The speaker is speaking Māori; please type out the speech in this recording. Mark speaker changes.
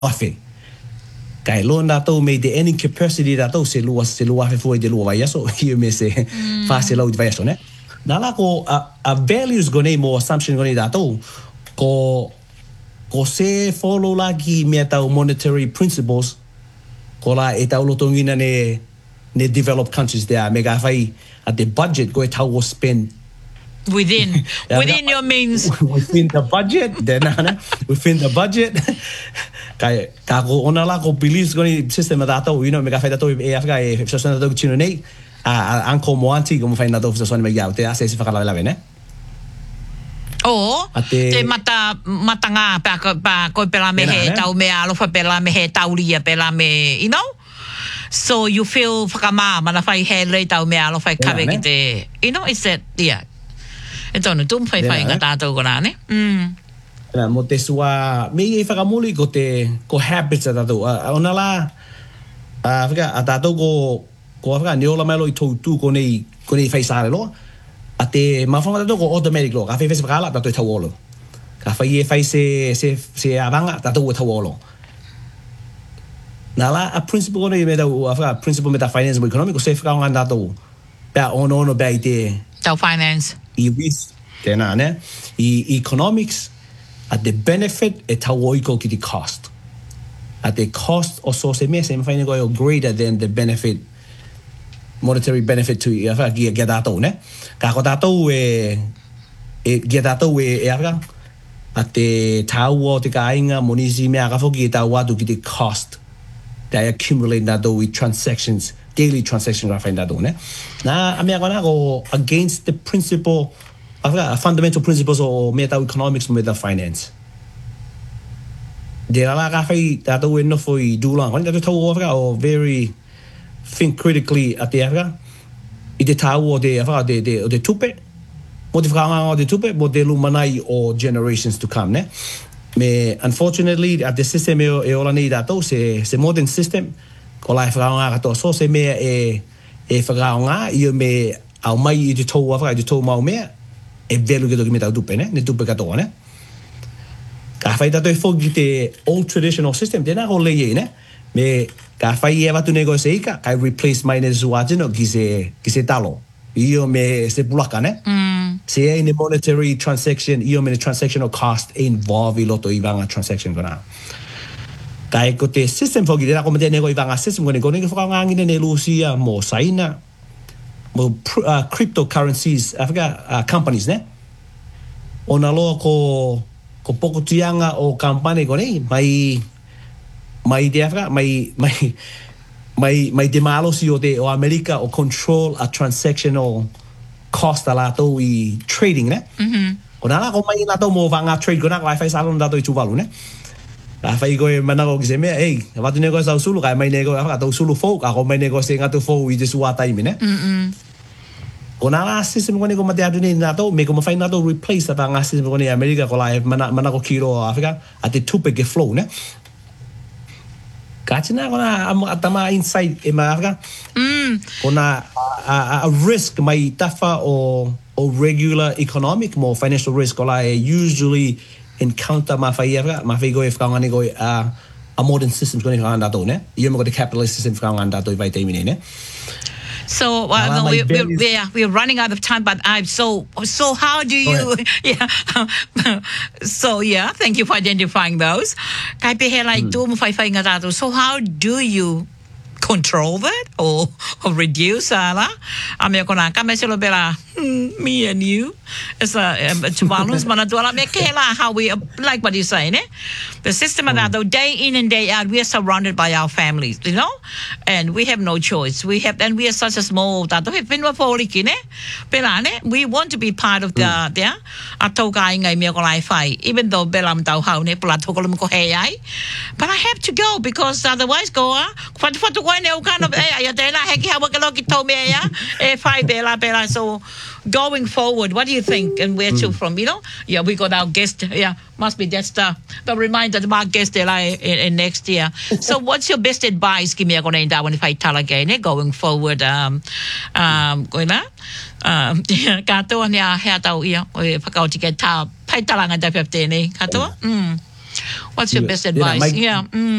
Speaker 1: afe kai lo na to me the any capacity da to se lua afe foi de lua vai so you me se fa se lo vai so ne na la ko a values gone mo assumption gone da to ko se follow la ki me ta monetary principles ko la e ta lo tongina ne developed countries there mega fai at the budget go ta will spend
Speaker 2: within your means
Speaker 1: within the budget then within the budget ka ko ona la ko beliefs goni system da to mega fai da to e afga e so na to chino nei anko mo anti como fai na to so na mega te ase se fa la bene
Speaker 2: te mata nga pa ko pela me he tau me alo fa pela me he tau lia pela me so you feel fakama mana fai he le tau me alo fai kabe kite is that então no tum fai ngata to kona ne
Speaker 1: na mo te sua me e fakamuli ko habits da to ona la fika ata to ko fika ni ola melo to tu ko nei fai sare lo ate ma fa to ko automatic lo ka fai fai la to tawolo ka fai se avanga ta to tawolo na la a principle no me da a principle meta finance and economic se fika nganda to pa ono ba ite
Speaker 2: tau finance
Speaker 1: tena ne economics at the benefit et tawoiko ki the cost at the cost also se me fine go greater than the benefit monetary benefit to get that ne ka ko dato e get that we era at the tawo te kainga monisi me aga foki tawa to the cost they accumulate that with transactions daily transaction find that ne na amia gona go against the principle of fundamental principles of meta economics meta finance de la ga fai that we no foi do long when that to o very think critically at the area I de tawo de tupe modificanga de tupe modelo manai or generations to come ne me unfortunately at the system e ola ni that se modern system ko lai fra to so se me e fra io me au mai I to wa de to mau me e velo che do me ta dupe ne dupe ka to ne ka fai da to fo te old traditional system de na ho le ne me ka fai e va tu negocio ka replace my nesuatino ki se talo io me se bulaka ne se in the monetary transaction io me transactional cost involve lo to ivanga transaction gona kai ko te system fo gidera como te nego ivanga system ko ne fo nga ngine ne Lucia mo saina mo cryptocurrencies Africa companies ne ona lo ko poko tianga o company ko ne mai de Africa mai de malo si o America o control a transactional cost ala to I trading ne ona la ko mai na to mo vanga trade ko na lai fai salon da to I tuvalu ne la fai go mana go se me va tu nego sa sulu ka mai nego ka to sulu fo ka ko mai nego se nga to fo I de suwa time ne ona la system ko ne ko mate adu ne na to me ko fai na to replace ta nga system ko ne America ko la mana ko kilo Africa at the tupe ke flow ne Kachina kona atama inside e marga kona a risk mai tafa o regular economic more financial risk ola usually encounter ma go if kanga go a modern systems going on that ne you go the capitalist system kanga that do vai termine ne
Speaker 2: So we're running out of time, but so how do you thank you for identifying those. So how do you control that or reduce me and you as how we like what you say the system that day in and day out we are surrounded by our families and we have no choice we are such a small we want to be part of the even though but I have to go because otherwise so going forward, what do you think and where to from? We got our guest. Must be just the reminder of our guest in next year. So what's your best advice? Give me a going down if I tell again going forward. Kato ania hea tau ia o e whakao tike tā pai talanga da peptene. Kato? What's your best advice? Yeah.